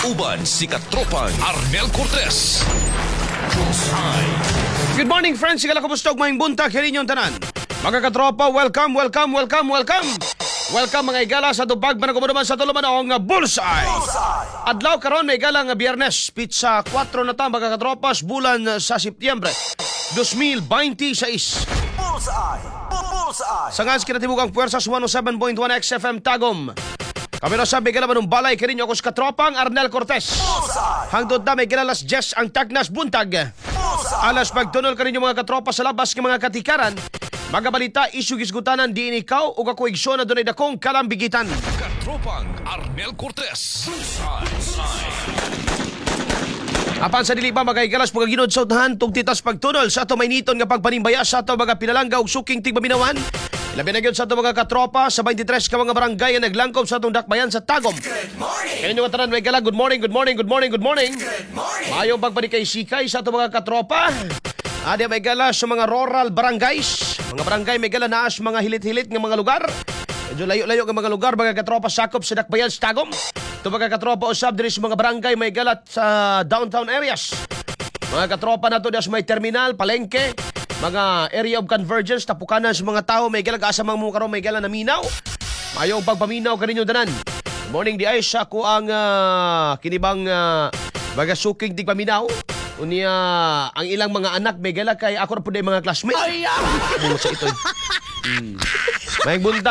Uban si Katropang Arnel Cortez. Good morning, friends. Sigala kumusta og maayong buntag kini inyong tanan. Mga katropa, welcome. Welcome mga igala sa tubag managumuduman sa tulumanong nga Bullseye. Adlaw karon may igala nga Biyernes, pizza 4 na ta mga katropas bulan sa Setyembre 2026. Sa ngas kinatibukang puwersa sa 107.1 XFM Tagum. Kami na sa bigala manong balay kininyo ako sa katropang Arnel Cortez. Hangtod na may gilalas Jess ang tagnas buntag. Alas pagtunol kaninyo mga katropa sa labas ng mga katikaran. Mga balita, isugis-gutanan diin ikaw o kako igsyon na doon ay dakong kalambigitan. Katropang Arnel Cortez. Apan sa dili ba mga igalas mga ginodsautahan tong titas pagtunol sa ato mayniton nga pagpanimbaya sa ato mga pinalangga ug suking tigmaminawan. Labi na gyud sa ato mga katropa sa 23 ka mga barangay nga naglangkob sa atong dakbayan sa Tagum. Kaninyo tanan mga igala, good morning. Mayong pagbalik kay sikay sa ato mga katropa. Adi may gala sa mga rural barangays. Mga barangay may gala naas mga hilit-hilit ng mga lugar. Medyo layo-layo ng mga lugar, mga katropa sakop sa dakbayan sa Tagum. Ito mga katropa usab diri sa mga barangay may galat sa downtown areas. Mga katropa na to sa may terminal, palengke, mga area of convergence, tapukanan sa mga tao, may gala kaasa mga karon may gala na minaw. Mayong pagpaminaw kaninyo danan. Good morning di ay siya ko ang kinibang mga suking tigpaminaw. Unya ang ilang mga anak may gala kay ako ra pud mga classmate. Ay, sa ito. May bunta